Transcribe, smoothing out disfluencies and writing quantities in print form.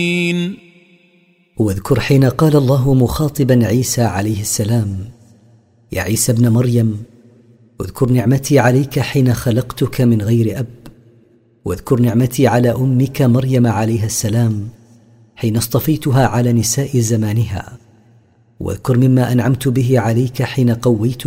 واذكر حين قال الله مخاطبا عيسى عليه السلام: يا عيسى ابن مريم، اذكر نعمتي عليك حين خلقتك من غير أب، واذكر نعمتي على أمك مريم عليها السلام حين اصطفيتها على نساء زمانها، واذكر مما أنعمت به عليك حين قويتك